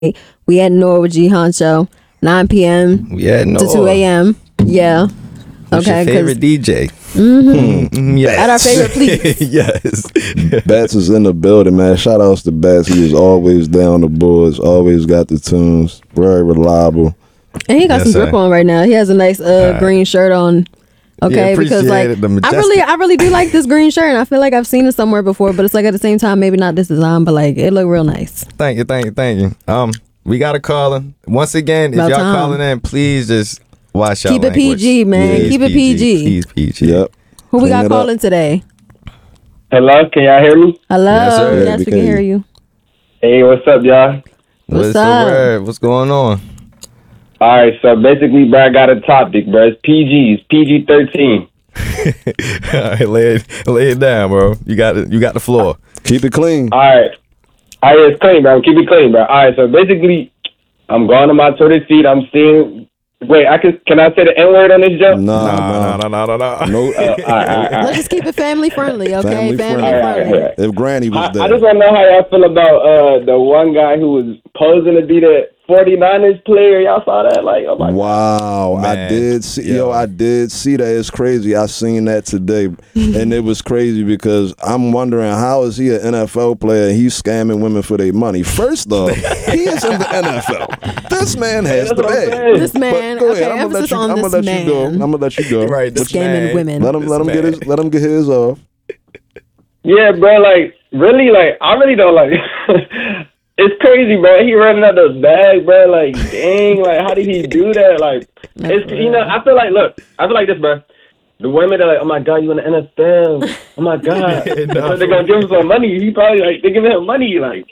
We at Noah with G Honcho, 9 p.m. Yeah, no. to 2 a.m. Yeah. What's Okay. your favorite DJ? Yes. At our favorite please. Yes. Bats is in the building, man. Shout outs to Bats. He is always down the boards, always got the tunes, very reliable. And he got Yes, some sir. grip on right now. He has a nice green shirt on. Okay, Yeah, because like appreciate it, the I majestic- really do like this green shirt, and I feel like I've seen it somewhere before, but it's like at the same time maybe not this design, but like it look real nice. Thank you. We got a caller. Once again, if About y'all time. calling in, please just watch out. Keep it PG, man. Please, Keep it PG. Please, PG. Yep. Who we Clean got it calling up. today? Hello, can y'all hear me? Hello, Yes, sir. yes, Yeah, we we can can. hear you. Hey, what's up, y'all? What's What's the up? word? What's going on? All right, so basically, bro, I got a topic, bro. It's PGs, PG-13. All right, lay it down, bro. You got the floor. Keep it clean. All right, it's clean, bro. Keep it clean, bro. All right, so basically, I'm going to my toilet seat. I'm seeing. Wait, can I say the N-word on this joke? Nah. No. No. All right. Let's just keep it family friendly, okay? Family Family friendly. friendly. All right. If Granny was I there. just want to know how y'all feel about the one guy who was posing to be the 49ers player. Y'all saw that? Like, oh my Wow, I Man. did see. I did see that. It's crazy. I seen that today, and it was crazy because I'm wondering how is he an NFL player and he's scamming women for their money. First off, he is in the NFL. This man has That's the what I'm bag. saying. This man, But go ahead. okay, I'm gonna let emphasis you. on I'm this gonna let man. you go. I'm gonna let you go. Right, this Scamming man- women. Let him This man. let him get his off. Yeah, bro, like, really, like, I really don't, like, it's crazy, bro. He running out the bag, bro, like, dang, like, how did he do that? Like, it's, you know, I feel like this, bro. The women are like, oh my God, you in the NFL. Oh my God. No. So they're going to give him some money. He probably, like, they're giving him money, like.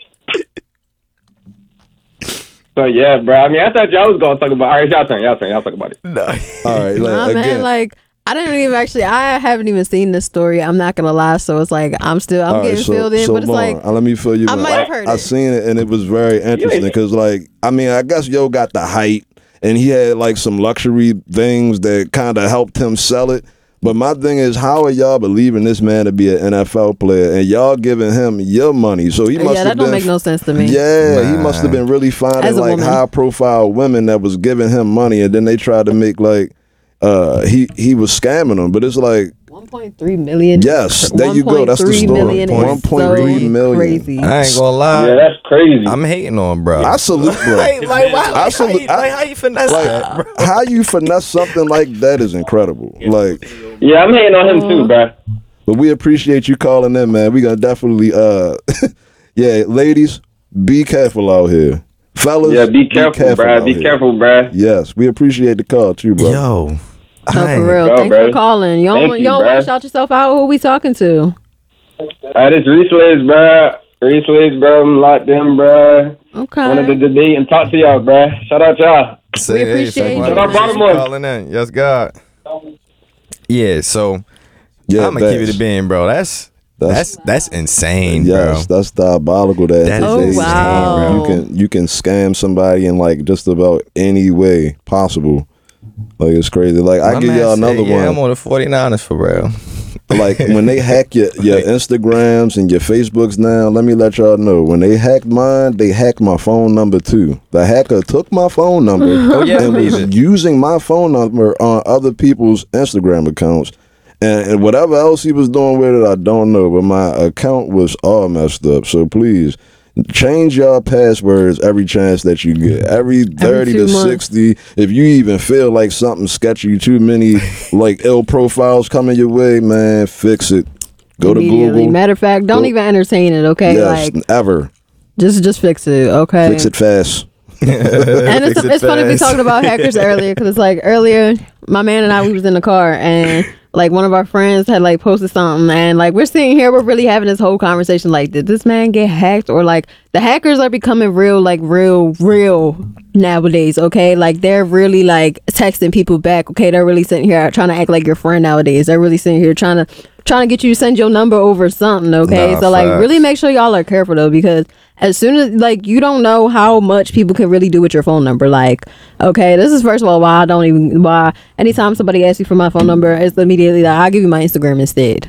So, yeah, bro. I mean, I thought y'all was going to talk about, all right, y'all turn. Y'all talk about it. No. All right, Nah, like, man, again. like I haven't even seen this story. I'm not gonna lie, so it's like I'm All right, getting filled in, but it's Lauren, like let me fill you I in. might have heard I it. seen it and it was very interesting because, like, I mean, I guess Yo got the height and he had like some luxury things that kind of helped him sell it. But my thing is, how are y'all believing this man to be an NFL player and y'all giving him your money? So he must yeah, have that don't been, make no sense to me. Yeah, he Nah. must have been really finding As a like woman. high profile women that was giving him money, and then they tried to make like he was scamming them. But it's like, 1.3 million. yes, there you go. That's the 1.3 story. million is 1.3 so million. crazy. I ain't gonna lie. Yeah, that's crazy. I'm hating on bro. I salute, bro. like why? I salute- How you finesse that, bro? How you finesse something like that is incredible. Like, Yeah, I'm hating on him too, bro. but we appreciate you calling in, man. We gonna definitely, yeah, ladies, be careful out here, fellas. Yeah, be careful, bro. out Be here. careful, bro. Yes, we appreciate the call too, bro. Yo. No, I for ain't- real. Go, Thanks bro. for calling. You Thank don't you, want to bro. shout yourself out? Who we talking to? This Reese Liz, bro. Reese Liz, bro. I'm locked in, bro. Okay. Wanted to debate and talk to y'all, bro. Shout out y'all. Say, hey, appreciate thank you, for man. Baltimore. calling in. Yes, God. Yeah, so Yeah, I'm gonna keep it Bash. a bean, bro. That's insane, Yes, bro. that's diabolical. That That's Oh, today's wow. time, you can scam somebody in like just about any way possible. Like, it's crazy. Like, I My give man y'all said, another yeah, one. I'm on the 49ers for real. Like, when they hack your Instagrams and your Facebooks now, let me let y'all know. When they hacked mine, they hacked my phone number too. The hacker took my phone number Oh, yeah, I and believe was it. using my phone number on other people's Instagram accounts. And whatever else he was doing with it, I don't know. But my account was all messed up. So please, change your passwords every chance that you get. Every 30 to 2 months. 60. If you even feel like something sketchy, too many like ill profiles coming your way, man, fix it. Go to Immediately. Google. Matter of fact, don't Go- even entertain it, okay? Yes, Like ever. just fix it, okay? Fix it fast. And Fix it it's funny we fast. talking about hackers earlier because it's like earlier my man and I, we was in the car and like one of our friends had like posted something and like we're sitting here, we're really having this whole conversation like, did this man get hacked? Or like the hackers are becoming real nowadays, okay? Like they're really like texting people back, okay? They're really sitting here trying to act like your friend nowadays. They're really sitting here trying to get you to send your number over something, okay? Nah, So like facts. really make sure y'all are careful though, because as soon as like you don't know how much people can really do with your phone number. Like, okay, this is first of all why anytime somebody asks you for my phone number, it's immediately like I'll give you my Instagram instead.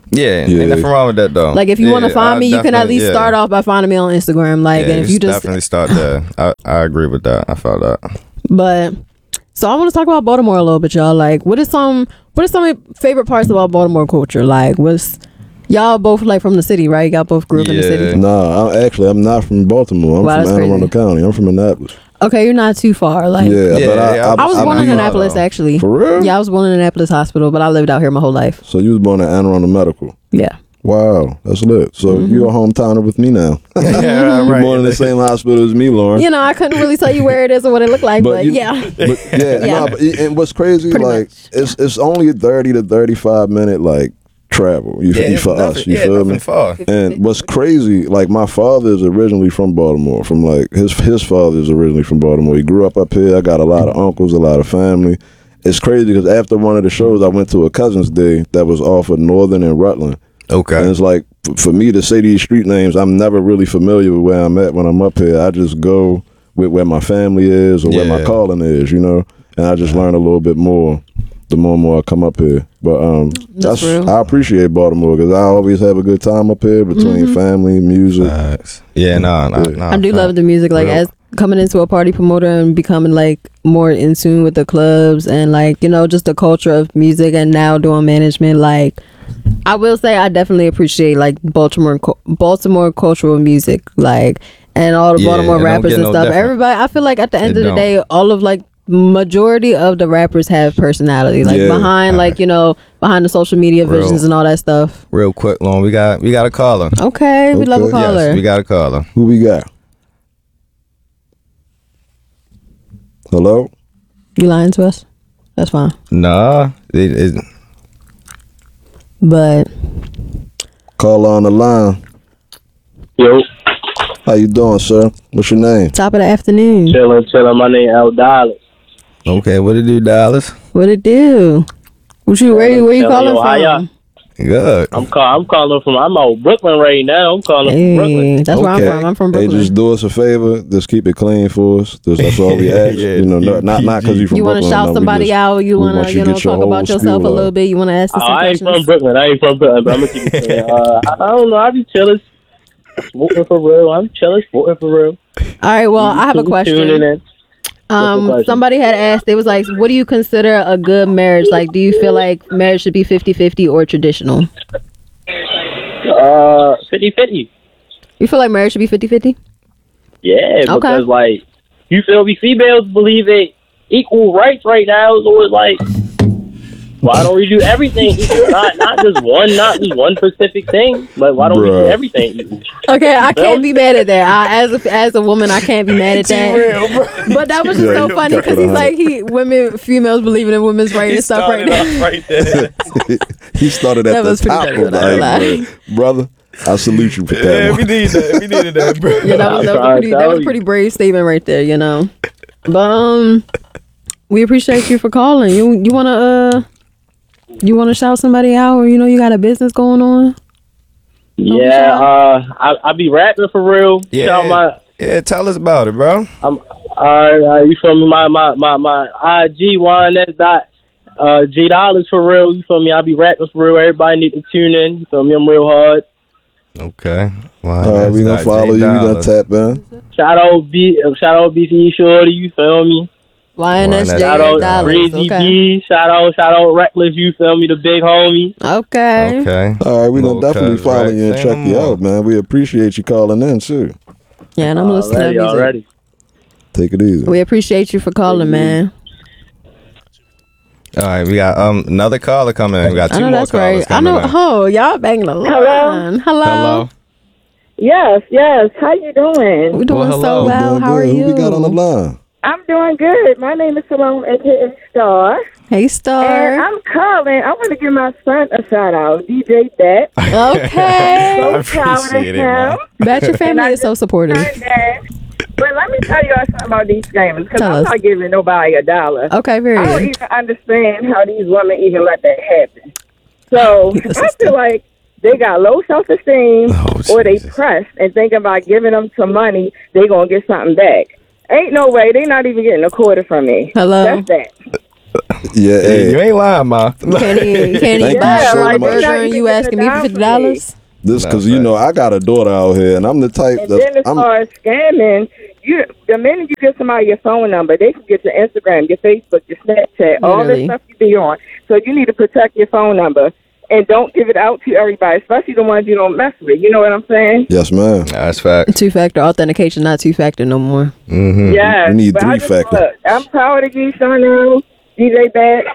Yeah, ain't nothing wrong with that though. Like if you want to find me, you can at least definitely- start off by finding me on Instagram. Like, Yeah, and if you just definitely start there. I agree with that. I felt that. But so I want to talk about Baltimore a little bit, y'all. Like, what are some of your favorite parts about Baltimore culture? Like, y'all both like from the city, right? Y'all both grew up in the city. Nah, I'm not from Baltimore. I'm Wow, from that's Anne Arundel County. I'm from Annapolis. Okay, you're not too far. Like, But I was born in not Annapolis, far, though. actually. For real? Yeah, I was born in Annapolis Hospital, but I lived out here my whole life. So you was born at Anne Arundel Medical. Yeah. Wow, that's lit. So Mm-hmm. you're a hometowner with me now. Yeah, You're right. born in the same hospital as me, Lauren. You know, I couldn't really tell you where it is or what it looked like, but yeah. But yeah, Yeah. nah, but, and what's crazy, Pretty like much. it's only a 30 to 35 minute like travel. You Yeah, for us, you feel me? Far. And what's crazy, like my father is originally from Baltimore. From like his father is originally from Baltimore. He grew up here. I got a lot of uncles, a lot of family. It's crazy because after one of the shows, I went to a cousin's day that was off of Northern and Rutland. Okay. And it's like for me to say these street names, I'm never really familiar with where I'm at when I'm up here. I just go with where my family is or where my Yeah. calling is, you know. And I just learn a little bit more the more and more I come up here. But That's real. I appreciate Baltimore because I always have a good time up here between family, music. Yeah, no. I do love the music. Like, as coming into a party promoter and becoming like more in tune with the clubs and like, you know, just the culture of music and now doing management. Like, I will say I definitely appreciate like Baltimore cultural music, like, and all the Yeah, Baltimore it don't rappers get and no stuff. different. Everybody, I feel like at the end It of the don't. day, all of like majority of the rappers have personality, like Yeah. behind like, you know, behind the social media Real. visions and all that stuff. Real quick, Lauren, we got a caller. Okay, we love a Okay. caller. Yes, we got a caller. Who we got? Hello? You lying to us? That's fine. Nah, But Caller on the line. Yo, How you doing, sir? What's your name? top of the afternoon. chillin'. My name Al Dallas. okay. What it do, Dallas? What it do? Where you calling How y'all? from? Good. I'm calling from. I'm out Brooklyn right now. I'm calling from Brooklyn. Hey, that's where I'm Okay. from. I'm from Hey, Brooklyn. just do us a favor. Just keep it clean for us. That's all we ask. Yeah, you know, keep not because you from You want Brooklyn. to shout no, we somebody just- out? You we want want to, you you to know, get your talk about whole yourself a spiel little out. bit? You want to ask us some I ain't from questions? Brooklyn. But I'm gonna keep it clean. I don't know. I be chilling, sporting for real. I'm chilling, sporting for real. All right. Well, I have a Tuning question. in. question? Somebody had asked. They was like, "What do you consider a good marriage? Like, do you feel like marriage should be 50-50 or traditional? 50-50. You feel like marriage should be 50-50? Yeah, Okay. because like you feel me, females believe it equal rights right now, so it's like why don't we do everything equal? Not just one specific thing, but why don't we do Bruh. everything equal? Okay, I can't be mad at that. As a woman, I can't be mad at that. But that was just so Yeah, funny because he's like females believing in women's rights and stuff right now. right there. He started That at the was pretty top funny, of the though, like- iceberg. Brother, I salute you for that Yeah, one. we needed that, bro. Yeah, that was a pretty brave statement right there, you know. But we appreciate you for calling. You wanna shout somebody out, or you got a business going on? Yeah, I be rapping for real. Yeah. Shout my Yeah, tell us about it, bro. you feel me? My IG YNS dot G dollars for real. You feel me? I be rapping for real. Everybody need to tune in. You feel me? I'm real hard. Okay. Wow, All right, we gonna follow you. We gonna tap in. Shout out BC Shorty. You feel me? YNSJ Shout out dollars. Breezy Okay. B. Shout out Reckless. You feel me? The big homie. Okay. Okay. All right, we Little gonna definitely cuz, follow right? you and Say check no you more. out, man. We appreciate you calling in too. Yeah, and I'm listening to music. Already. Take it easy. We appreciate you for calling, man. All right, we got another caller coming in. We got I two know more that's callers right. I coming know. in. Oh, y'all banging the line. Hello. Hello. Yes. How you doing? We're doing Well, hello. so We well. doing How are good. you? Who we got on the line? I'm doing good. My name is Salome, aka Star, Hey, and Star. I'm calling. I want to give my son a shout out, DJ Bet. Okay. So proud of appreciate it, man. him. Bet your family is so supportive. And then- But let me tell you something about these scammers, because Tell I'm us. not giving nobody $1. Okay, I don't period. even understand how these women even let that happen. So I feel like they got low self-esteem, Oh, or they Jesus. pressed and thinking about giving them some money, they gonna get something back. Ain't no way. They not even getting a quarter from me. Hello. That's that. Yeah, Hey, you hey, ain't lying, ma. You can't even Thank you buy so a much. burger and you asking me for $50? this because you know I got a daughter out here, and I'm the type And then as that far as scamming, the minute you give somebody your phone number, they can get your Instagram, your Facebook, your Snapchat, all this Literally. stuff you be on. So you need to protect your phone number and don't give it out to everybody, especially the ones you don't mess with. You know what I'm saying? Yes, ma'am. That's fact. 2-factor authentication, not 2-factor no more. Yeah. You need but I just 3-factor. look, I'm proud of you, Shano, DJ Bat.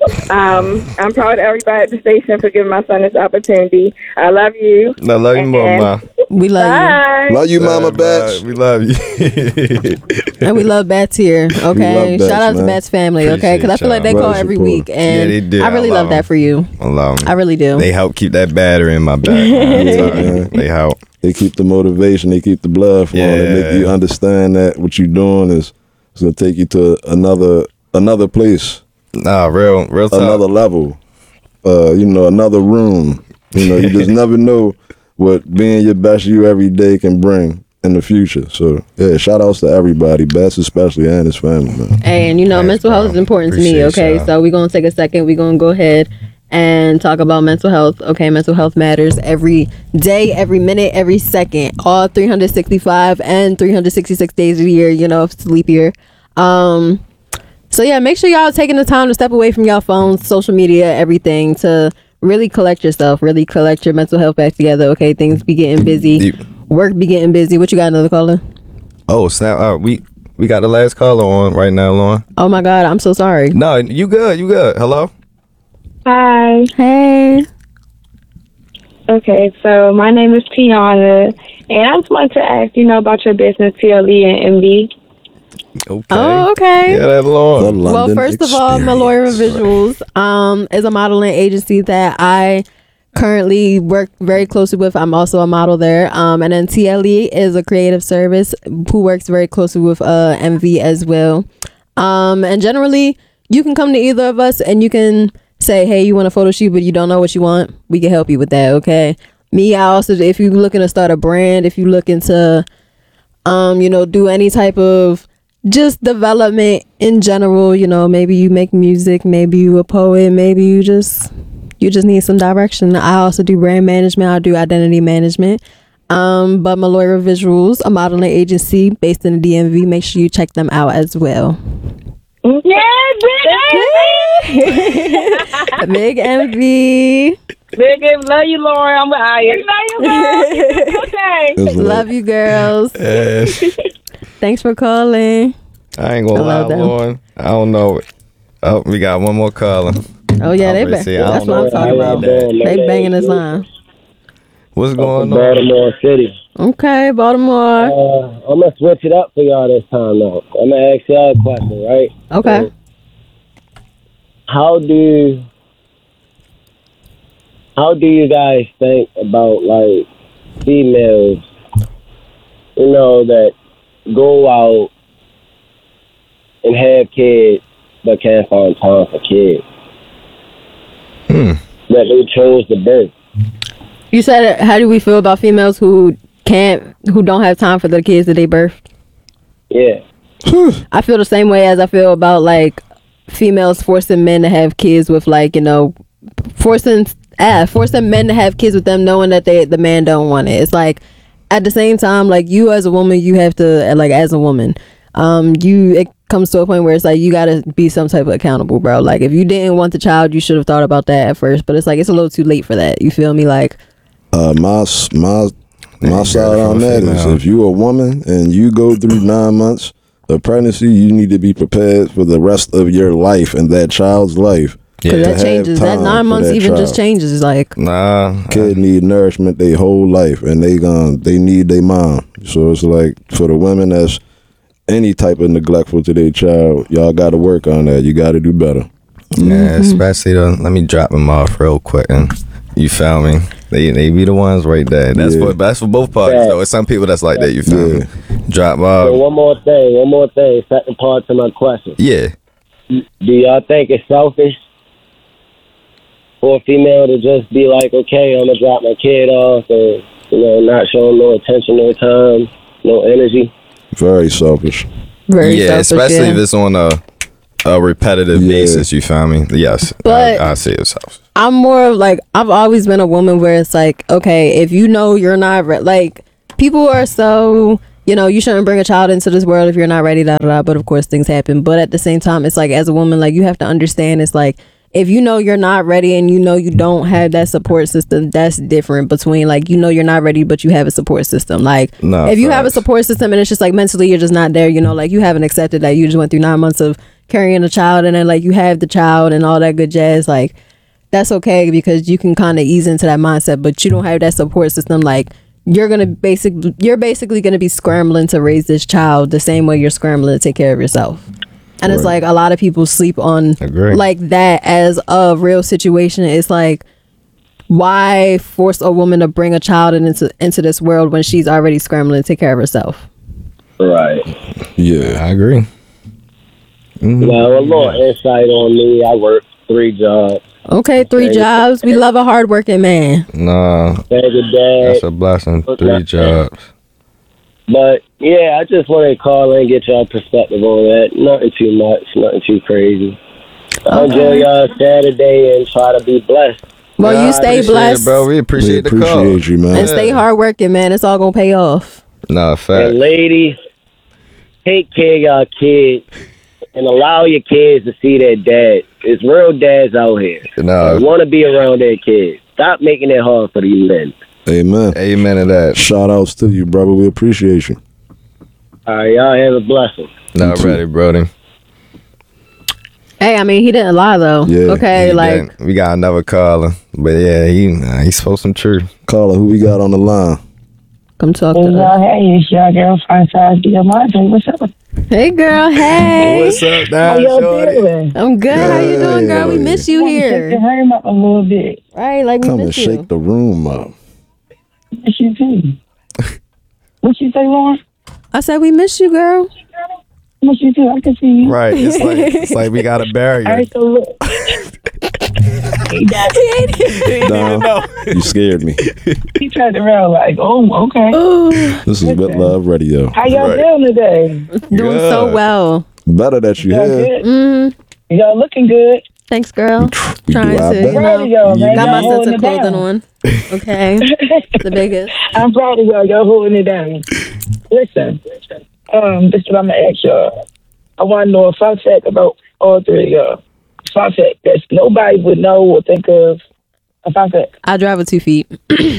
I'm proud of everybody at the station for giving my son this opportunity. I love you. I love you more, ma. We love Bye. Love you, Mama Bye. Bats. We love you. you. And we love Bats here, okay? love Bats, Shout out to man. Bats family, okay? Because I feel like they y'all. call Very every supportive. week. And Yeah, they do. I really I love love that them. for you. I love 'em. I really do. They help keep that battery in my back. Yeah, they help. They keep the motivation. They keep the blood flowing. They make Yeah. you understand that what you're doing is going to take you to another place, Nah, real talk. another level. Another room. You just never know what being your best you every day can bring in the future. So yeah, shout outs to everybody, Bats especially, and his family, man. And Thanks, mental health bro. is important to me, Appreciate okay? y'all. So we're going to take a second. We're going to go ahead and talk about mental health, okay? Mental health matters every day, every minute, every second, all 365 and 366 days of the year, if it's leap year. So yeah, make sure y'all taking the time to step away from y'all phones, social media, everything to really collect yourself, really collect your mental health back together, okay? Things be getting busy. Work be getting busy. What you got, another caller? Oh, snap. We got the last caller on right now, Lauren. Oh my God, I'm so sorry. No, you good. Hello? Hi. Hey. Okay, so my name is Tiana, and I just wanted to ask, about your business, TLE and MV. Okay. Oh, okay. Yeah, that The Lauren. Well, London first of all, Maloira Visuals is a modeling agency that I currently work very closely with. I'm also a model there. And then TLE is a creative service who works very closely with MV as well. And generally, you can come to either of us and you can say, hey, you want a photo shoot, but you don't know what you want. We can help you with that, okay? Me, I also, if you're looking to start a brand, if you're looking to, do any type of just development in general, maybe you make music, maybe you a poet, maybe you just need some direction. I also do brand management. I do identity management. But Maloira Visuals, a modeling agency based in the DMV, make sure you check them out as well. Big MV. Big love you, Lauren. I'm with Aya. Love you, okay. Love you, girls. Thanks for calling. I ain't gonna lie, love them. Lauren. I don't know. Oh, we got one more caller. Oh yeah, I already see, I that's don't what I'm know talking how about. y'all They banging this line. What's going on? Baltimore City. Okay, Baltimore. I'm gonna switch it up for y'all this time now. I'm gonna ask y'all a question, right? Okay. So, how do you guys think about like females, that go out and have kids but can't find time for kids? That they chose to birth. You said, how do we feel about females who don't have time for the kids that they birth? Yeah. I feel the same way as I feel about like females forcing men to have kids with forcing men to have kids with them knowing that the man don't want it. It's like at the same time, like you as a woman, you have to as a woman, it comes to a point where it's like you gotta be some type of accountable, bro. Like if you didn't want the child, you should have thought about that at first, but it's like it's a little too late for that. You feel me? Like my side on that is if you a woman and you go through 9 months of pregnancy, you need to be prepared for the rest of your life and that child's life. Because that changes. That 9 months even just changes. It's like kid need nourishment their whole life, and they need their mom. So it's like for the women that's any type of neglectful to their child, y'all got to work on that. You got to do better. Yeah, especially let me drop them off real quick, and you feel me? They be the ones right there. That's for both parties. Though it's some people that's like that. You feel me? Drop off. So one more thing. Second part to my question. Yeah. Do y'all think it's selfish for a female to just be like, okay, I'm gonna drop my kid off and not show him no attention, no time, no energy? Very selfish. very Yeah, selfish, especially yeah. if it's on a a repetitive basis. You feel me? Yes, But I see it. I'm more of like, I've always been a woman where it's like, okay, if you know you're not like, people are so, you know, you shouldn't bring a child into this world if you're not ready, but of course things happen. But at the same time, it's like, as a woman, like, you have to understand, it's like, if you know you're not ready and you know you don't have that support system, that's different between like, you know you're not ready but you have a support system. Like, if you have a support system and it's just like mentally you're just not there, you know, like you haven't accepted that you just went through 9 months of carrying a child and then like you have the child and all that good jazz, like that's okay because you can kind of ease into that mindset. But you don't have that support system, like you're basically gonna be scrambling to raise this child the same way you're scrambling to take care of yourself. And it's like a lot of people sleep on like that as a real situation. It's like, why force a woman to bring a child into this world when she's already scrambling to take care of herself? Right. Yeah, I agree. Now, a little insight on me. I work 3 jobs. Okay, 3 jobs. We love a hardworking man. Nah, that's a blessing. 3 jobs. But yeah, I just want to call and get y'all perspective on that. Nothing too much, nothing too crazy. I enjoy y'all Saturday and try to be blessed. Well, you stay blessed, bro. We appreciate the call. You, man. And stay hardworking, man. It's all gonna pay off. Nah, fact. And ladies, take care of y'all kids and allow your kids to see their dad. It's real dads out here. No. Want to be around their kids. Stop making it hard for these men. Amen. Amen to that. Shout outs to you, brother. We appreciate you. All right, y'all have a blessing. Not ready, Brody. Hey, I mean, he didn't lie though. Yeah, okay, like we got another caller, but yeah, he spoke some truth. Caller, who we got on the line? Come talk to us. Hey, it's your girl, Fine Size Diamante. What's up? Hey, girl. Hey. What's up, How now, y'all shorty? doing? I'm good. How you doing, girl? We miss you Shake the here. room up a little bit. Right, like we Come and miss shake you. the room up. What you do? What you say, Lauren? I said we miss you, girl. What you do? I can see you. Right, it's like we got a barrier. All right, so look. Nah, you scared me. He turned around like, oh, okay. This is With Love Radio. How y'all doing today? Doing so well. Better that you Y'all here. good? Y'all looking good. Thanks, girl. We Trying do our to, best. you Proud of y'all, know, man. got my Y'all holding sense of it clothing down. on. Okay, the biggest. I'm proud of y'all. Y'all holding it down. Listen, this is what I'm gonna ask y'all. I want to know a fun fact about all 3 of y'all. Fun fact that nobody would know or think of. A fun fact. I drive with 2 feet.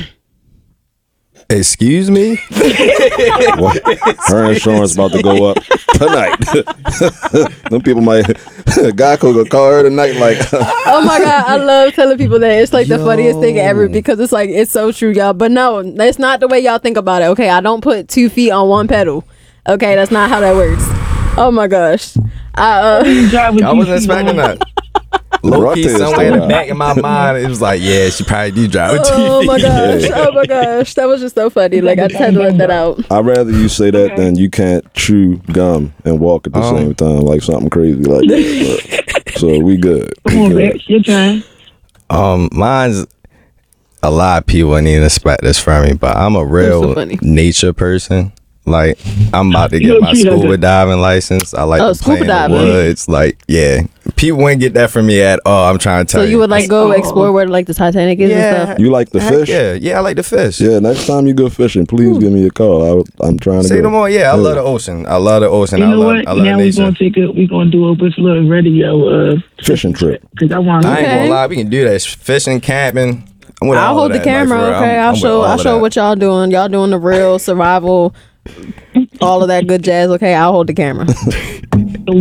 Excuse me? Well, her insurance about to go up tonight. Them people might Geico gonna call her tonight like Oh my god, I love telling people that. It's like the funniest thing ever because it's like it's so true, y'all. But no, that's not the way y'all think about it. Okay, I don't put 2 feet on one pedal. Okay, that's not how that works. Oh my gosh, I wasn't expecting that. Low key, somewhere in the back of my mind, it was like, yeah, she probably do drive with 2 feet. Oh my gosh, oh my gosh, that was just so funny. Like I just had to let that out. I'd rather you say that than you can't chew gum and walk at the same time, like something crazy like that. But, so we good. Come on, bitch. Your turn. Mine's a lot of people wouldn't even expect this from me, but I'm a real nature person. Like, I'm about to get my scuba diving license. I like to play in the woods. Like, yeah. People wouldn't get that from me at all. I'm trying to tell you. So you would like go explore where like the Titanic is and stuff? You like the fish? Yeah, I like the fish. Yeah, next time you go fishing, please give me a call. I'm trying to Say go. no more. Yeah, I love the ocean. I love the ocean. You know what? I love Now we're nature. gonna do a With Love Radio fishing trip. Cause I want. I ain't gonna lie. We can do that. It's fishing, camping. I'll hold the camera. Okay, I'll show what y'all doing. Y'all doing the real survival. All of that good jazz. Okay, I'll hold the camera. So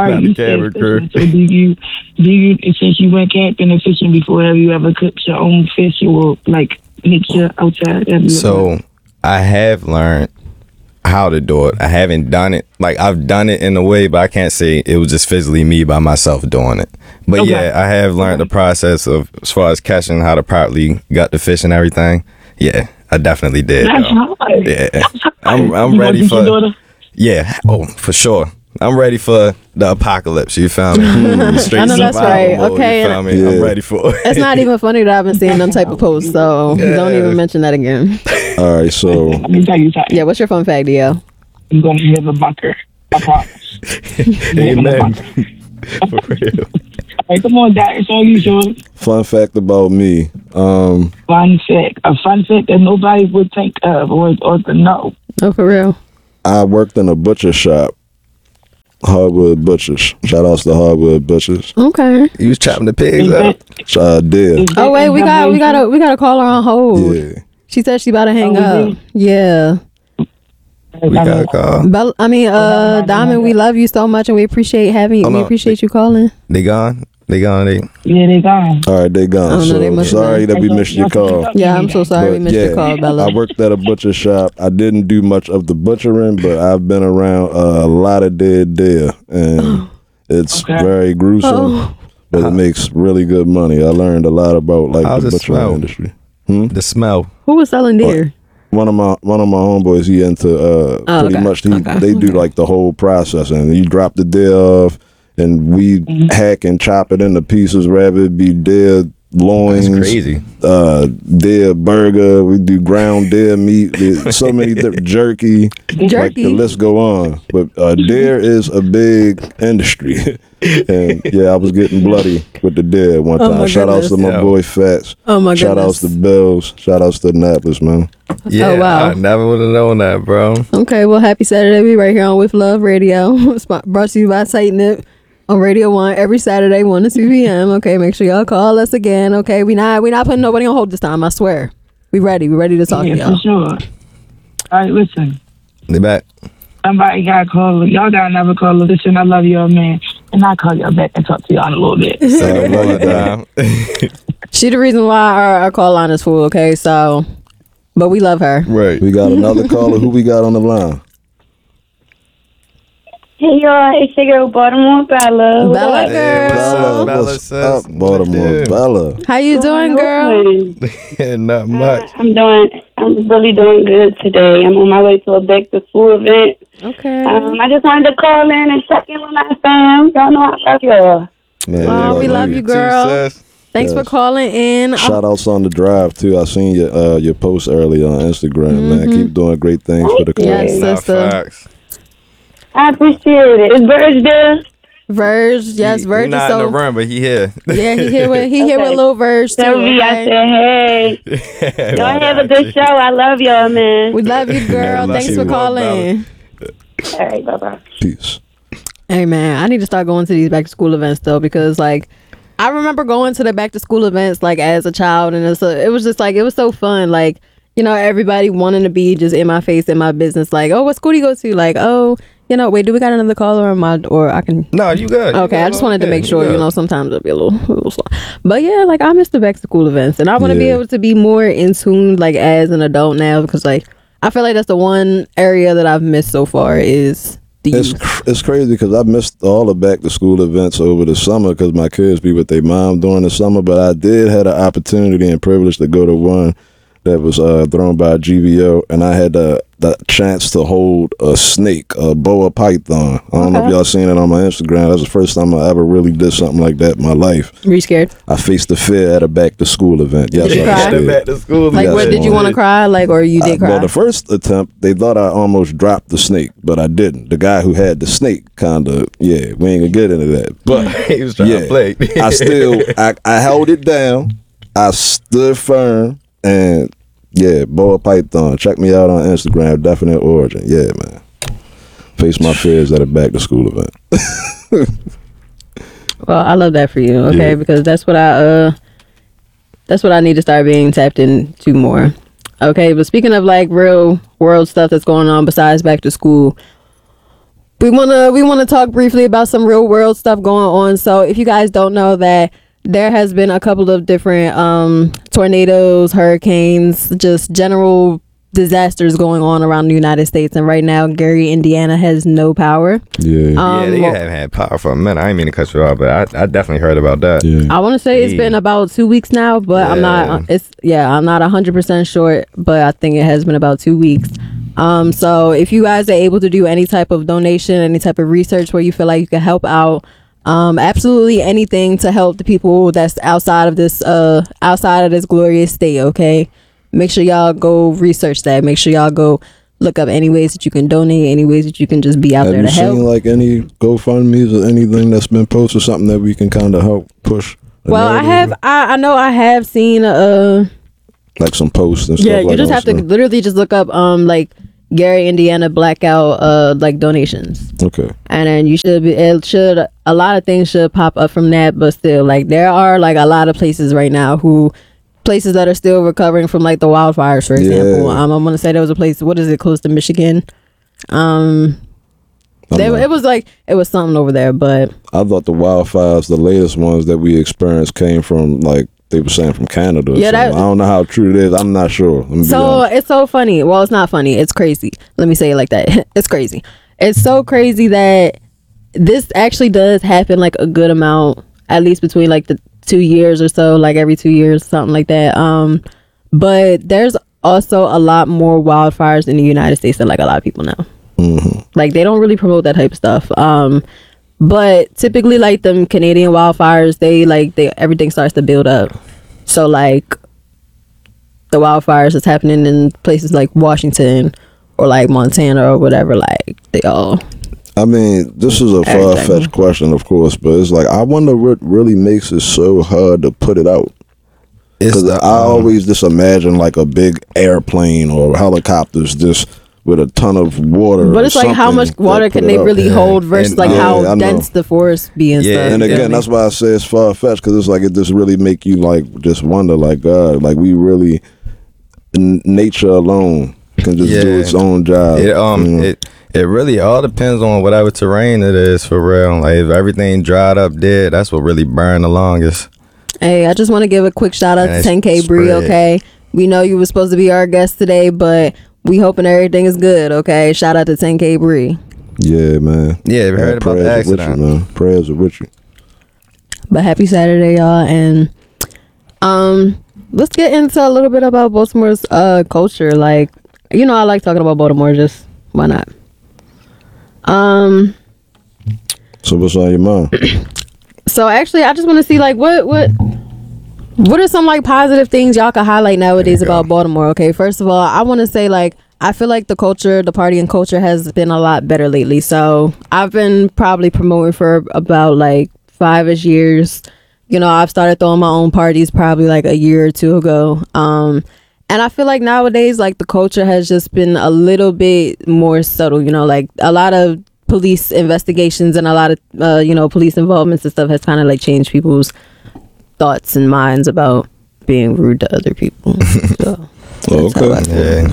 do you since you went camping and fishing before, have you ever cooked your own fish or like mixture outside? So I have learned how to do it. I haven't done it. Like, I've done it in a way, but I can't say it was just physically me by myself doing it. But yeah, I have learned the process of, as far as catching, how to properly gut the fish and everything. Yeah, I definitely did. That's hard. Yeah, I'm ready for. Yeah, oh, for sure. I'm ready for the apocalypse. You feel me? Straight I know that's right. mode, Okay, you feel me? I'm ready for it. It's not even funny that I've been seeing them type of posts, so don't even mention that again. All right, so Let me tell you something. Yeah, what's your fun fact, Dio? You're gonna live a bunker. I promise. Amen. For real. All right, come on, Doc. It's all you, Sean. Fun fact about me. Fun fact. A fun fact that nobody would think of or to know. Oh, for real. I worked in a butcher shop. Hardwood Butchers. Shout outs to Hardwood Butchers. Okay. You was chopping the pigs up. Did. Oh wait, we gotta call her on hold. Yeah. She said she about to hang up. Yeah. We got a call. Diamond, we love you so much, and we appreciate having you. Hold We on. appreciate you calling. They gone? They gone? Yeah, they gone. All right, they gone. Oh, no, they So must sorry have that we missed your call. Yeah, I'm so sorry we But missed your call, Bella. I worked at a butcher shop. I didn't do much of the butchering, but I've been around a lot of dead deer, and it's very gruesome. But it makes really good money. I learned a lot about like How's the it butchering smell? industry. The smell. Who was selling deer? One of my homeboys, he into pretty much they do like the whole processing. You drop the deer off, and we hack and chop it into pieces. Rather it be deer loins, That's crazy. Deer burger. We do ground deer meat. There's so many different jerky. Like the list go on. But deer is a big industry. And yeah, I was getting bloody with the deer one time. my Shout outs to goodness. my boy Fats. Oh my Shout outs to goodness. Bills. Shout outs to Annapolis, man. Yeah, Oh, wow. I never would have known that, bro. Okay, well, happy Saturday. We right here on With Love Radio. Brought to you by Tighten It on Radio 1 every Saturday, 1 to 2 p.m. Okay, make sure y'all call us again. Okay, we not putting nobody on hold this time, I swear. We ready to talk to Yeah, y'all. for sure. All right, listen. They back. Somebody got to call. Y'all got to never call. Listen, I love y'all, man. And I'll call y'all back and talk to y'all in a little bit. I love you, Dad. She the reason why our call line is full, okay? So, but we love her. Right. We got another caller. Who we got on the line? Hey y'all, it's your girl Baltimore Bella. What Bella up? girl. Bella, Bella, What's sis. up, Baltimore What Bella? How you doing, girl? Yeah, not much. I'm really doing good today. I'm on my way to a back to school event. Okay. I just wanted to call in and check in with my fam. Y'all know I love y'all. Man, Oh, we love you, girl. Too, sis. Thanks for Yes. calling in. Shout outs on the drive too. I seen your post earlier on Instagram, man. Keep doing great things for the Yes, community. Nah, sister. facts. I appreciate it. Is Burge there? Verge, yes, Verge He is not in the so. room, but he here. Yeah, he here with little Verge too. Tell me I Okay? said, hey. Y'all have a good show. I love y'all, man. We love you, girl. love Thanks you for more, calling. All right, bye-bye. Peace. Hey man, I need to start going to these back to school events though, because like I remember going to the back to school events like as a child, and it was just like it was so fun. Like, you know, everybody wanting to be just in my face, in my business. Like, oh, what school do you go to? Like, oh, you know, wait, do we got another caller or I can? No, you good. Okay, I just wanted to make sure, you know, sometimes it'll be a little slow. But yeah, like I miss the back to school events, and I want to be Yeah. able to be more in tune like as an adult now, because like I feel like that's the one area that I've missed so far is the youth. It's crazy because I missed all the back to school events over the summer because my kids be with their mom during the summer. But I did have an opportunity and privilege to go to one that was thrown by GVO, and I had the chance to hold a snake, a boa python. I don't know if y'all seen it on my Instagram. That's the first time I ever really did something like that in my life. Were you scared? I faced the fear at a back to school event. Yes, Did you I cry? was Back scared. to school. Like, Yes, what did you I want to did. cry? Like, or you did cry? Well, the first attempt, they thought I almost dropped the snake, but I didn't. The guy who had the snake kind of, we ain't gonna get into that. But He was trying to play. I held it down. I stood firm, and yeah, boa python. Check me out on Instagram, Definite Origin. Yeah, man. Face my fears at a back to school event. Well, I love that for you, okay? Yeah. Because that's what I need to start being tapped into more. Okay, but speaking of like real world stuff that's going on besides back to school, we wanna talk briefly about some real world stuff going on. So if you guys don't know that there has been a couple of different tornadoes, hurricanes, just general disasters going on around the United States, and right now Gary, Indiana has no power. Yeah. Yeah, they well- haven't had power for a minute. I didn't mean to cut you off, but I definitely heard about that. Yeah. I want to say it's Yeah. been about 2 weeks now, but I'm not. I'm not 100% sure, but I think it has been about 2 weeks. So if you guys are able to do any type of donation, any type of research where you feel like you can help out, absolutely anything to help the people that's outside of this glorious state. Okay, make sure y'all go research that. Make sure y'all go look up any ways that you can donate, any ways that you can just be out Have there you to help. seen like any GoFundMe's or anything that's been posted, something that we can kind of help push? the Well, I narrative? have. I know I have seen. Like some posts and stuff. Yeah, you like just on have to stuff. literally just look up like Gary, Indiana blackout like donations. Okay. And then a lot of things should pop up from that, but still, like, there are like a lot of places right now places that are still recovering from like the wildfires, for example. Yeah. I'm gonna say there was a place, what is it, close to Michigan? It was something over there, but I thought the wildfires, the latest ones that we experienced, came from like they were saying from Canada. Or Yeah, something. I don't know how true it is. I'm not sure. Let me be so honest. it's so funny. Well, it's not funny. It's crazy. Let me say it like that. It's crazy. It's so crazy that this actually does happen like a good amount, at least between like the 2 years or so, like every 2 years, something like that. But there's also a lot more wildfires in the United States than like a lot of people know. Mm-hmm. Like, they don't really promote that type of stuff. But typically, like, them Canadian wildfires, they everything starts to build up. So like the wildfires that's happening in places like Washington or like Montana or whatever, like they all. I mean, this is a far-fetched question, of course, but it's like I wonder what really makes it so hard to put it out. Because I always just imagine like a big airplane or helicopters just with a ton of water. But it's like, how much water can they really hold versus like how dense the forest be and stuff. And again, that's why I say it's far-fetched, because it's like it just really make you like just wonder, like, God, like we really, nature alone can just do its own job. It really all depends on whatever terrain it is, for real. Like, if everything dried up dead, that's what really burned the longest. Hey, I just want to give a quick shout out to 10K Bree, okay? We know you were supposed to be our guest today, but we hoping everything is good, okay? Shout out to 10K Bree. Yeah, man. Yeah, we heard about the accident. Man. Prayers are with you. But happy Saturday, y'all. And let's get into a little bit about Baltimore's culture. Like, you know, I like talking about Baltimore, just why not? So what's on your mind? So actually, I just want to see like what are some like positive things y'all can highlight nowadays about Baltimore? Okay, first of all, I want to say like I feel like the partying culture has been a lot better lately. So I've been probably promoting for about like 5-ish years. You know, I've started throwing my own parties probably like a year or two ago. And I feel like nowadays, like, the culture has just been a little bit more subtle, you know, like a lot of police investigations and a lot of, you know, police involvements and stuff has kind of like changed people's thoughts and minds about being rude to other people. So, Okay.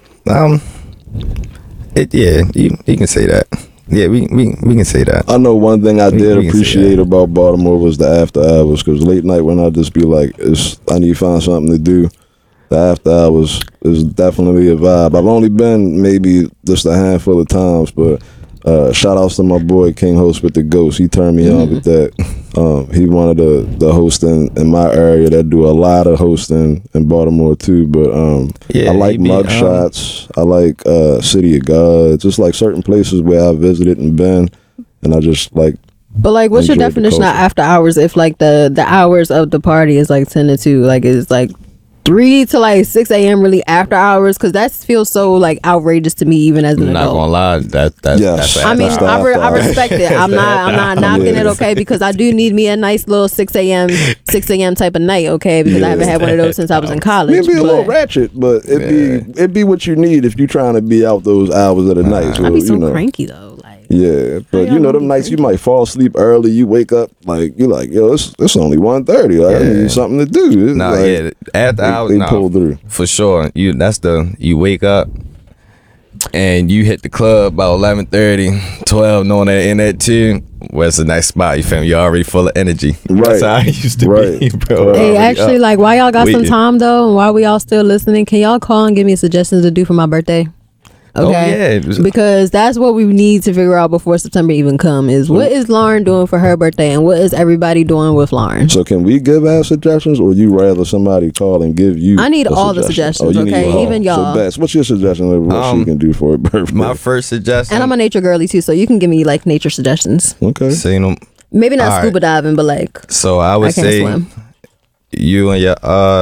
Yeah. You can say that. Yeah, we can say that. I know one thing I did we can say appreciate that. about Baltimore was the after hours, because late night when I just be like, I need to find something to do, the after hours is definitely a vibe. I've only been maybe just a handful of times, but shout outs to my boy King Host with the Ghost. He turned me on with that. He one of the hosts in my area that do a lot of hosting in Baltimore too. But I like Mugshots. I like City of God. Just like certain places where I visited and been, and I just like. But like, what's your enjoyed the definition of culture. after hours? If like the hours of the party is like 10 to 2, like it's like 3 to like 6 a.m. really after hours? Because that feels so like outrageous to me, even as an I'm not adult. gonna lie, that's I mean, That's the I after respect it. I'm not knocking it, okay, because I do need me a nice little 6 a.m. type of night, okay, because I haven't had one of those since I was in college. It'd be a little but ratchet, but it'd be what you need if you're trying to be out those hours of the night. So, I'd be so you know. cranky though, like. Yeah, but y'all you know gonna them be nights you cranky? might fall asleep early. You wake up like you're like, yo, it's only 1:30. Like, I need something to do. It's No, like, yeah, after hours, they no, pull through. for sure. You wake up and you hit the club about 11:30, 12, knowing that in that too. Where's the nice spot? You feel me? You're already full of energy. Right. That's how I used to be, bro. Hey, Already actually, up. like, while y'all got some Waiting. time though, and while we all still listening, can y'all call and give me suggestions to do for my birthday? Okay, yeah. because that's what we need to figure out before September even come. Is what is Lauren doing for her birthday, and what is everybody doing with Lauren? So can we give our suggestions, or you rather somebody call and give you? I need a all the suggestion? suggestions, you need okay? all. Even y'all. So Bess, what's your suggestion of what she can do for her birthday? My first suggestion. And I'm a nature girly too, so you can give me like nature suggestions. okay. Say no. Maybe not All right. scuba diving, but like So I would I can't say swim. you and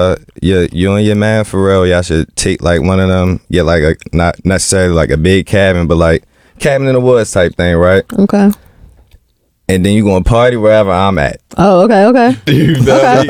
your man Pharrell, y'all should take like one of them, get like a not necessarily like a big cabin, but like cabin in the woods type thing, right? Okay. And then you gonna party wherever I'm at. Oh, okay. You know, Okay. you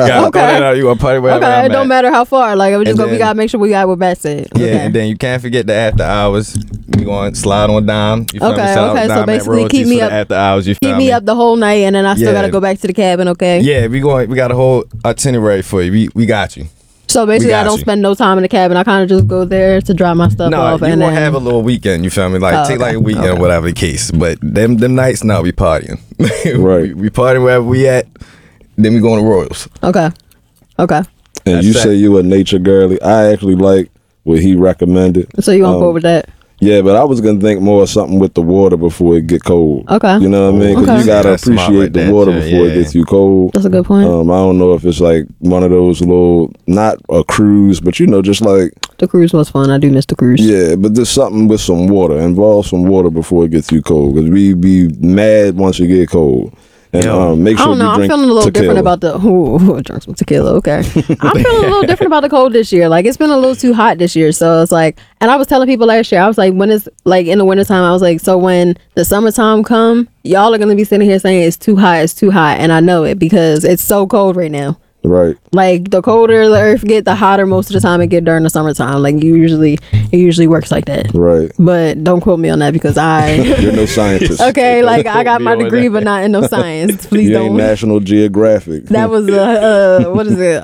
gonna party wherever Okay, I'm it don't at. matter how far. Like, we And we then- gotta make sure we got what Bat said. Yeah, Okay. and then you can't forget the after hours. You going to slide on down. You feel me? Okay, Shout out okay, so Dime at basically Royalties keep me for the up- after hours. You feel Keep me up the whole night, and then I still Yeah. gotta go back to the cabin. Okay. Yeah, we got a whole itinerary for you. We got you. So basically, I got don't you. spend no time in the cabin. I kind of just go there to drop my stuff No, off, you and gonna then have a little weekend. You feel me? Like Oh, take like a okay, weekend, okay. whatever the case. But them nights, now we partying. Right. we partying wherever we at. Then we going to Royals. okay. And That's you that. say you a nature girly. I actually like what he recommended. So you gonna go with that? Yeah, but I was gonna think more of something with the water before it get cold. Okay. You know what I mean? Because Okay. you gotta That's smart appreciate right the there, water too, before it yeah. gets too cold. That's a good point. I don't know if it's like one of those little, not a cruise, but just like, The cruise was fun. I do miss the cruise. yeah, but there's something with some water. Involve some water before it gets too cold. Because we be mad once it get cold. And Yo. make I sure don't know. you I'm drink feeling a little tequila. different about the. Ooh, drink some tequila. Okay. I'm feeling a little different about the cold this year. Like, it's been a little too hot this year. So it's like, and I was telling people last year, I was like, when it's like in the wintertime, I was like, so when the summertime come, y'all are going to be sitting here saying it's too hot. And I know it because it's so cold right now. Right. Like, the colder the earth get, the hotter most of the time it get during the summertime. Like, it usually works like that. Right. But don't quote me on that because You're no scientist. okay, like I got me my on degree, that. but not in no science. Please You ain't don't. National Geographic. That was what is it?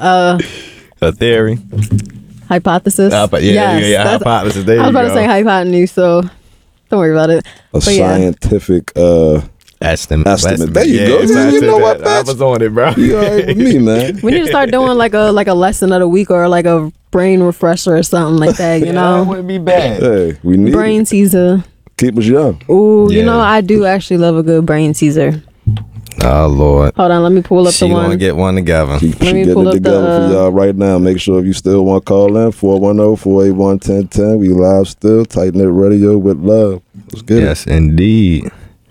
A theory. Hypothesis. Yeah, Yes, that's- hypothesis. There I was you about to go. say hypotenuse, so don't worry about it. a But yeah. scientific Estimate. There you go. You know what, I bitch? was on it, bro. you all right with me, man. We need to start doing like a lesson of the week or like a brain refresher or something like that. You That know, wouldn't be bad. Hey, we need brain it. teaser. Keep us young. Ooh, you Yeah. know, I do actually love a good brain teaser. Oh Lord. Hold on, let me pull up She the gonna one. get one together. She me getting pull it up together the, for y'all right now. Make sure if you still want to call in, 410-481-1010. We live still. Tight Knit Radio with love. Let's get it. Yes, indeed.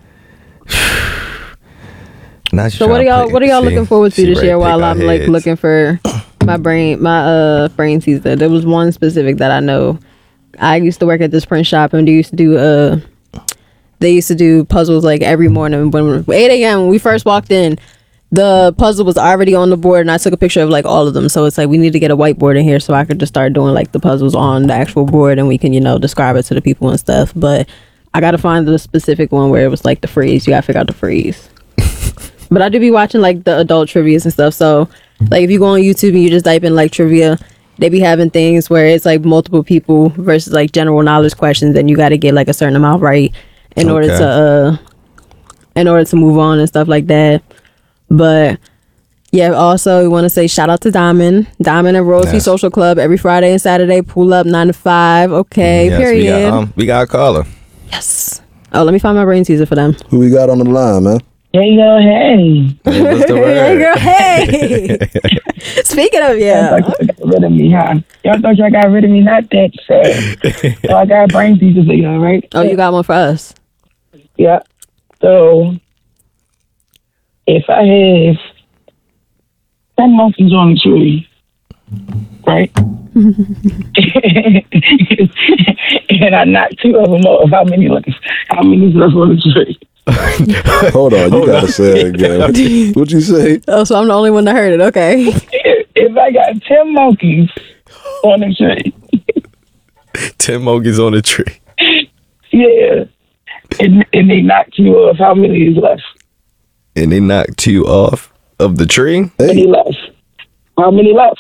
Now So what are y'all looking forward to this year while I'm like looking for my brain teaser? There was one specific that I know. I used to work at this print shop and they used to do puzzles like every morning when 8 a.m. when we first walked in. The puzzle was already on the board and I took a picture of like all of them. So it's like we need to get a whiteboard in here so I could just start doing like the puzzles on the actual board and we can, describe it to the people and stuff. But I gotta find the specific one where it was like the phrase. You gotta figure out the phrase. But I do be watching like the adult trivias and stuff. So like if you go on YouTube and you just type in like trivia, they be having things where it's like multiple people versus like general knowledge questions and you got to get like a certain amount right in order to move on and stuff like that. But yeah, also we want to say shout out to Diamond and Royalty Yes. Social Club every Friday and Saturday. Pull up 9 to 5. Okay, Yes, period. We got a caller. Yes. Oh, let me find my brain teaser for them. Who we got on the line, man? Hey, yo, hey. What's the Hey, word? girl, hey. Speaking of, Y'all thought y'all got rid of me, huh? Y'all thought y'all got rid of me? Not that sad. So I got brain teasers for y'all, right? Oh, you got one for us. Yeah. So if I have 10 monkeys on a tree, right? And I knock 2 of them off, how many is left on the tree? Hold on, you gotta say it again. What you say? Oh, so I'm the only one that heard it. Okay. If I got 10 monkeys on the tree, 10 monkeys on the tree. yeah, and they knocked you off, how many is left? And they knocked you off of the tree? How many left? How many left?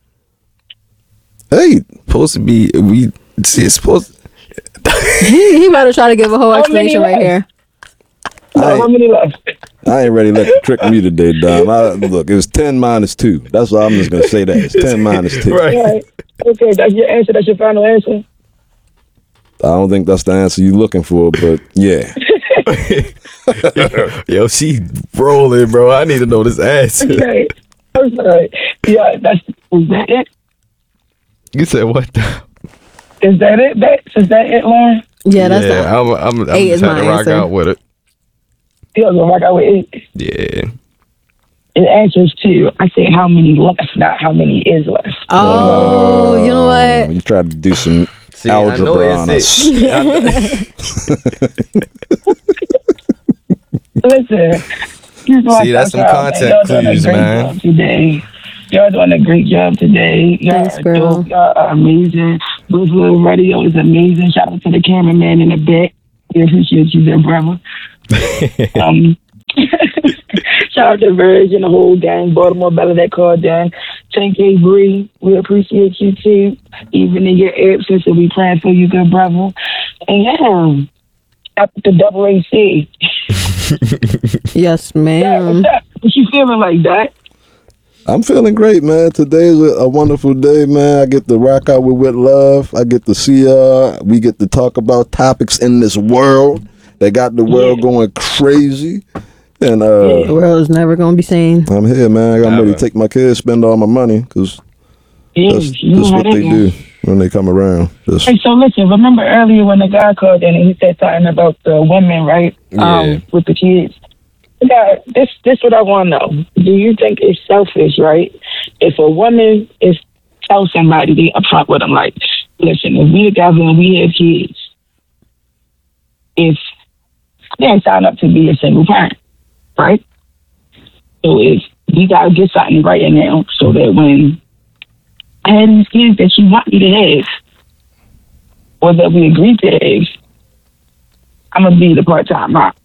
Hey, Supposed to be, it's supposed he about to try to give a whole How many explanation right left? here. I How many left? ain't ready to let you trick me today, Dom. Look, it was 10 minus 2. That's why I'm just gonna say that. It's 10 minus 2. Right. Right. Okay, that's your answer. That's your final answer. I don't think that's the answer you're looking for, but yeah. Yo, she rolling, bro. I need to know this answer. Okay. I'm sorry. Yeah, is that it? You said what? Is that it? Is that it, Lauren? Yeah, that's yeah, I'm 8 is trying to my rock answer. out with it. Yeah, gonna rock out with 8. Yeah. It answers to, I say how many left, not how many is left. Oh, you know what? You tried to do some See, I know algebra on it's us. Listen. See, that's some content clues, man. Today. Y'all doing a great job today. Y'all Thanks, are girl. dope. Y'all are amazing. Brooklyn Radio is amazing. Shout out to the cameraman in the back. We appreciate you there, brother. Shout out to Verge and the whole gang, Baltimore Bella that called down. 10K Bree, we appreciate you too. Even in your absence, we praying for you, good brother. And yeah, up to Double AC. Yes, ma'am. What you feeling like that? I'm feeling great, man. Today is a wonderful day, man. I get to rock out with Love. I get to see y'all. We get to talk about topics in this world that got the world going crazy. And The world is never gonna be sane. I'm here, man. I'm ready to take my kids, spend all my money, because that's what they do when they come around. Just, Hey, so listen, remember earlier when the guy called in and he said something about the women, right? Yeah. With the kids. Yeah, this what I want to know. Do you think it's selfish, right? If a woman is tell somebody, they upfront with them, like, listen, if we together and we have kids, if they ain't signed up to be a single parent, right? So if we gotta get something right now, so that when I have these kids that you want me to have, or that we agree to have, I'm gonna be the part-time mom.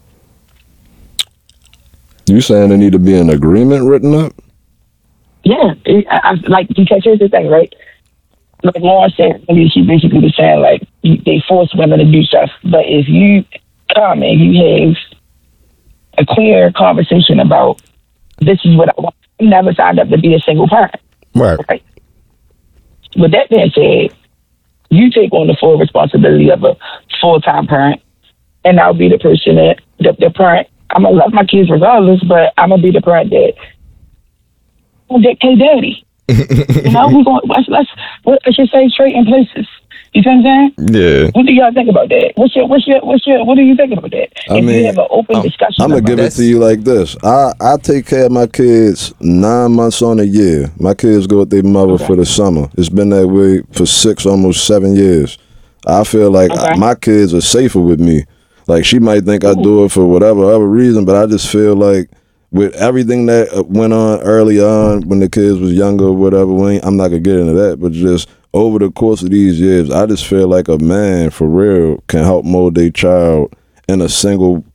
you saying there need to be an agreement written up? Yeah, like, because here's the thing, right? Like Lauren said, she basically was saying, like, they force women to do stuff. But if you come and you have a clear conversation about, this is what I want, you never signed up to be a single parent. Right. With that being said, you take on the full responsibility of a full-time parent, and I'll be the person that, the parent, I'm going to love my kids regardless, but I'm going to be the parent that hey, daddy. You know, we're going, let's I should say, straight in places. You see what I'm saying? Yeah. What do y'all think about that? What do you think about that? I if mean, you have an open discussion I'm going to give it to you like this. I take care of my kids 9 months on a year. My kids go with their mother for the summer. It's been that way for 6, almost 7 years. I feel like my kids are safer with me. Like, she might think I do it for whatever other reason, but I just feel like with everything that went on early on when the kids was younger or whatever, I'm not going to get into that, but just over the course of these years, I just feel like a man for real can help mold their child in a single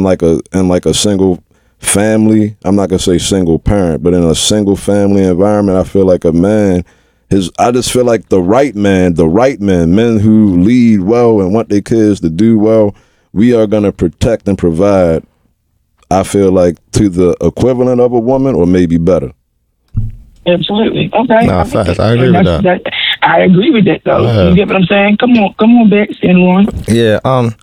family. I'm not gonna say single parent, but in a single family environment, I feel like a man I just feel like the right men, men who lead well and want their kids to do well, we are gonna protect and provide, I feel like, to the equivalent of a woman or maybe better. Absolutely. Okay. Nah, facts. I agree with that. I agree with that, though. Yeah. You get what I'm saying? Come on, Bex and Lauren. Yeah,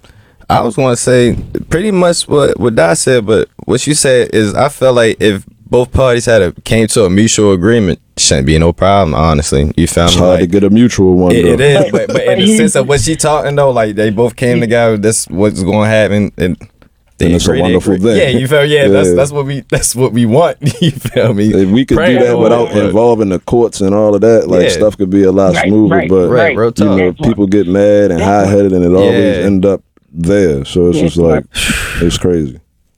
I was going to say pretty much what Dot said, but what you said is I felt like if both parties came to a mutual agreement, shouldn't be no problem, honestly. You feel me? It's hard to get a mutual one, though. It is, but in the sense of what she talking, though, like they both came together, that's what's going to happen, and it's a wonderful thing. Yeah, you feel? Yeah, that's what we want. You feel me? If we could do that without involving the courts and all of that, like stuff could be a lot smoother. But real talk. You know, people get mad and high headed, and it always end up there. So it's just like it's crazy.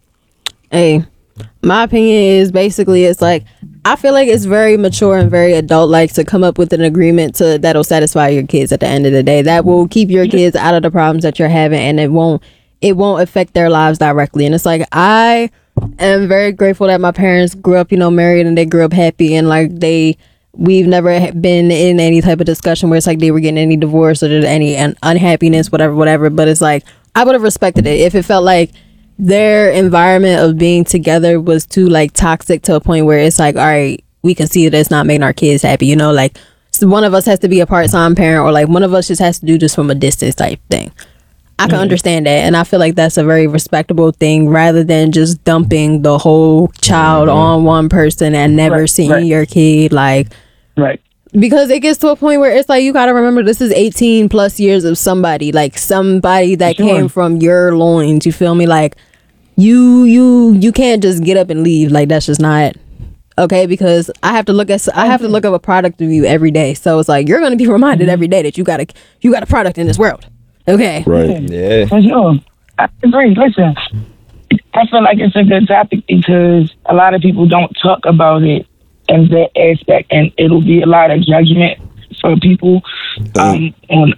Hey, my opinion is basically it's like I feel like it's very mature and very adult like to come up with an agreement that'll satisfy your kids at the end of the day. That will keep your kids out of the problems that you're having, and it won't affect their lives directly. And it's like I am very grateful that my parents grew up, married, and they grew up happy, and like we've never been in any type of discussion where it's like they were getting any divorce or there's any unhappiness, whatever. But it's like I would have respected it if it felt like their environment of being together was too like toxic to a point where it's like, all right, we can see that it's not making our kids happy, like so one of us has to be a part-time parent, or like one of us just has to do this from a distance type thing. I can understand that, and I feel like that's a very respectable thing rather than just dumping the whole child on one person and never seeing your kid, like, because it gets to a point where it's like you got to remember this is 18 plus years of somebody that came from your loins. You feel me? Like you you can't just get up and leave. Like, that's just not okay, because I have to look up a product review every day. So it's like, you're going to be reminded every day that you got a product in this world. Okay. Right. Yeah. For sure. I agree. Listen, I feel like it's a good topic because a lot of people don't talk about it in that aspect, and it'll be a lot of judgment for people on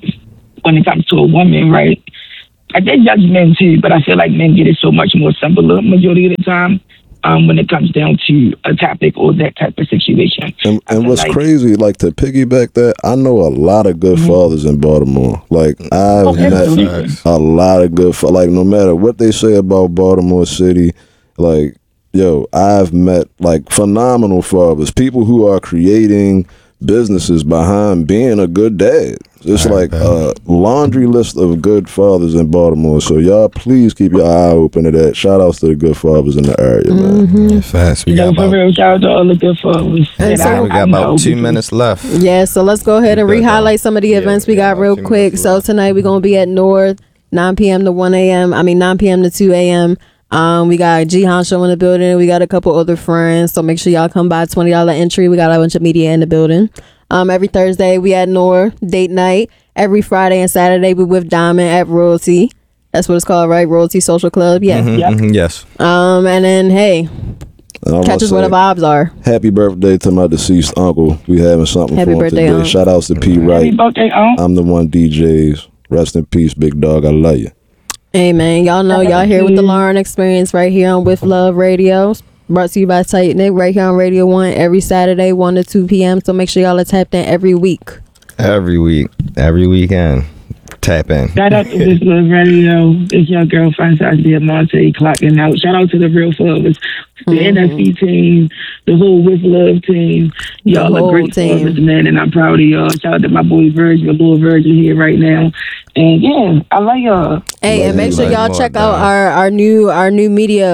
when it comes to a woman, right? I get judge men too, but I feel like men get it so much more simpler majority of the time when it comes down to a topic or that type of situation. And what's crazy, like, to piggyback that, I know a lot of good fathers in Baltimore. Like, I've met a lot of good like, no matter what they say about Baltimore City, like, yo, I've met, like, phenomenal fathers, people who are creating businesses behind being a good dad. It's like a laundry list of good fathers in Baltimore. So y'all please keep your eye open to that. Shout outs to the good fathers in the area, man. Fast. For real, shout out to all the good fathers. We got about 2 minutes left. Yeah, so let's go ahead and re-highlight some of the events we got real quick. So tonight we're going to be at North, 9 p.m. to 1 a.m. 9 p.m. to 2 a.m. We got Jihan Show in the building. We got a couple other friends, so make sure y'all come by. $20 entry. We got a bunch of media in the building. Every Thursday we at North date night. Every Friday and Saturday we with Diamond at Royalty. That's what it's called, right? Royalty Social Club. Yeah. Yes. And then hey, catch us where the vibes are. Happy birthday to my deceased uncle. We having something Happy for him birthday, today. Unc. Shout outs to P. Wright. Happy birthday, Unc. I'm the one DJs. Rest in peace, big dog. I love you. Hey man, y'all know y'all here with the Lauren Experience right here on With Love Radio. Brought to you by Tight Knit right here on Radio 1 every Saturday 1 to 2 p.m. So make sure y'all are tapped in every week. Every week. Every weekend. Tap in. Shout out to This Love Radio. It's your girl, Francis Diamante, clocking out. Shout out to the real fathers, the NFB team, the whole With Love team. Y'all are great fathers, man, and I'm proud of y'all. Shout out to my boy Virgil, little Virgil here right now. And yeah, I love y'all. Hey, and make sure y'all check out our new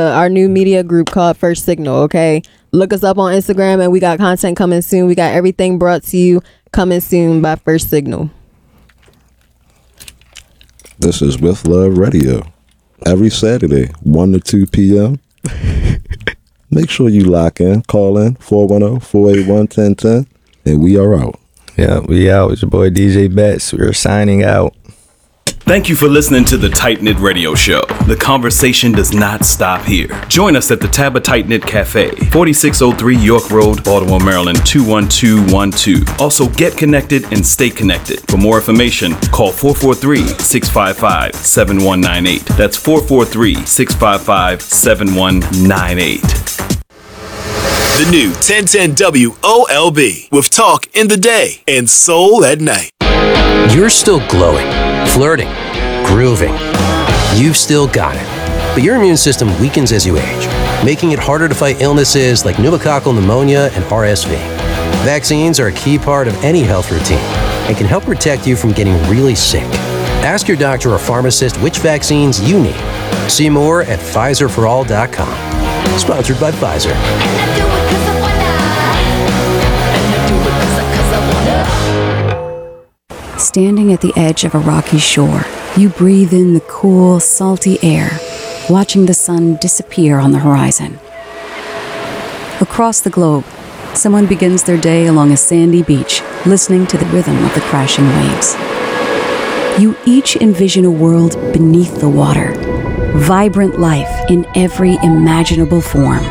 media group called First Signal, okay? Look us up on Instagram, and we got content coming soon. We got everything brought to you coming soon by First Signal. This is With Love Radio. Every Saturday, 1 to 2 p.m. Make sure you lock in. Call in 410-481-1010. And we are out. Yeah, we out. It's your boy DJ Betts. We're signing out. Thank you for listening to the Tight Knit Radio Show. The conversation does not stop here. Join us at the Tabba Tight Knit Cafe, 4603 York Road, Baltimore, Maryland, 21212. Also, get connected and stay connected. For more information, call 443-655-7198. That's 443-655-7198. The new 1010 WOLB with talk in the day and soul at night. You're still glowing, flirting, grooving. You've still got it. But your immune system weakens as you age, making it harder to fight illnesses like pneumococcal pneumonia and RSV. Vaccines are a key part of any health routine and can help protect you from getting really sick. Ask your doctor or pharmacist which vaccines you need. See more at PfizerForAll.com. Sponsored by Pfizer. Standing at the edge of a rocky shore, you breathe in the cool, salty air, watching the sun disappear on the horizon. Across the globe, someone begins their day along a sandy beach, listening to the rhythm of the crashing waves. You each envision a world beneath the water, vibrant life in every imaginable form.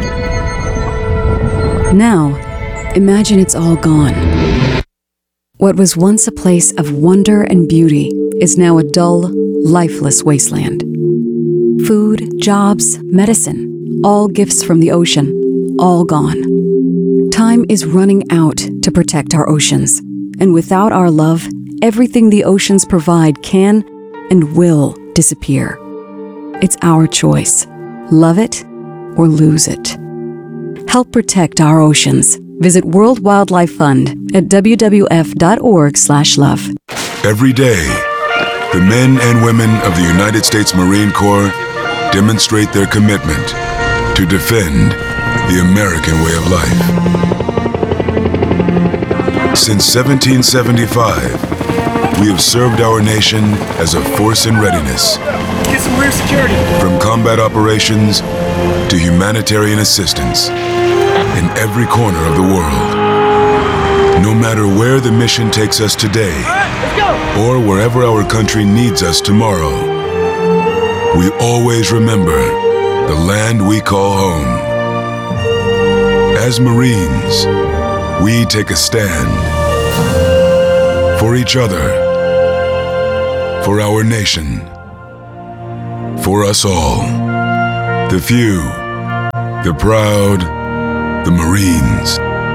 Now, imagine it's all gone. What was once a place of wonder and beauty is now a dull, lifeless wasteland. Food, jobs, medicine, all gifts from the ocean, all gone. Time is running out to protect our oceans, and without our love, everything the oceans provide can and will disappear. It's our choice. Love it or lose it. Help protect our oceans. Visit World Wildlife Fund at wwf.org/love. Every day, the men and women of the United States Marine Corps demonstrate their commitment to defend the American way of life. Since 1775, we have served our nation as a force in readiness. Get some rear security. From combat operations to humanitarian assistance in every corner of the world. No matter where the mission takes us today, or wherever our country needs us tomorrow, we always remember the land we call home. As Marines, we take a stand for each other, for our nation, for us all. The few, the proud, the Marines.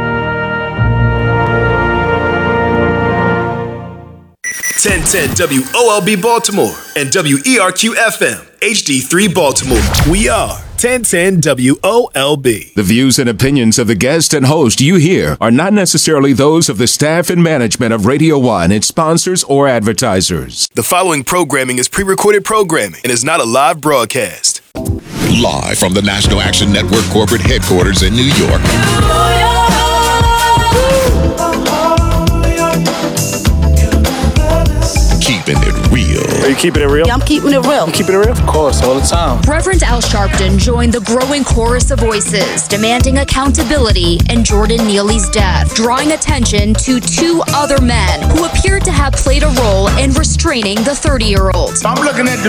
.1010 WOLB Baltimore and WERQ FM HD3 Baltimore. We are 1010 WOLB. The views and opinions of the guest and host you hear are not necessarily those of the staff and management of Radio 1, its sponsors, or advertisers. The following programming is pre-recorded programming and is not a live broadcast. Live from the National Action Network corporate headquarters in New York. Keeping it real. Are you keeping it real? Yeah, I'm keeping it real. I'm keeping it real? Of course, all the time. Reverend Al Sharpton joined the growing chorus of voices demanding accountability in Jordan Neely's death, drawing attention to two other men who appeared to have played a role in restraining the 30-year-old. I'm looking at the